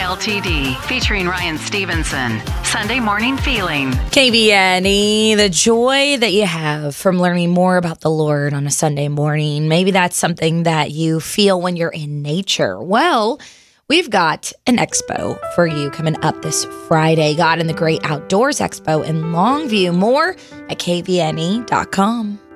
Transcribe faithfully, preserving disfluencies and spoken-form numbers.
L T D, featuring Ryan Stevenson. Sunday Morning Feeling. K B N E, the joy that you have from learning more about the Lord on a Sunday morning. Maybe that's something that you feel when you're in nature. Well, we've got an expo for you coming up this Friday. God and the Great Outdoors Expo in Longview. More at K V N E dot com.